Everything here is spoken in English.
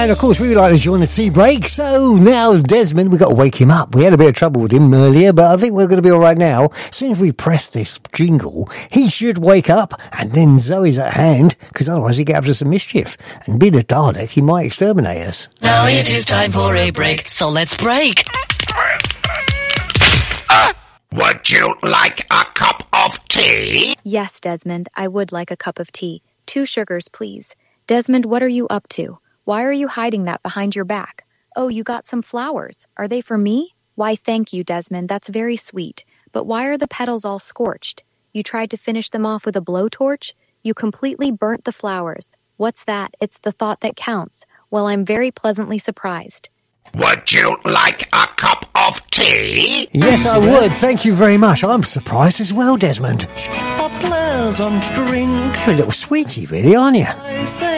And of course, we would like to join the tea break. So now, Desmond, we've got to wake him up. We had a bit of trouble with him earlier, but I think we're going to be all right now. As soon as we press this jingle, he should wake up, and then Zoe's at hand, because otherwise he'd get up to some mischief. And being a Dalek, he might exterminate us. Now it is time for a break, so let's break. Would you like a cup of tea? Yes, Desmond, I would like a cup of tea. 2 sugars, please. Desmond, what are you up to? Why are you hiding that behind your back? Oh, you got some flowers. Are they for me? Why, thank you, Desmond. That's very sweet. But why are the petals all scorched? You tried to finish them off with a blowtorch? You completely burnt the flowers. What's that? It's the thought that counts. Well, I'm very pleasantly surprised. Would you like a cup of tea? Yes, I would. Thank you very much. I'm surprised as well, Desmond. A pleasant drink. You're a little sweetie, really, aren't you? I say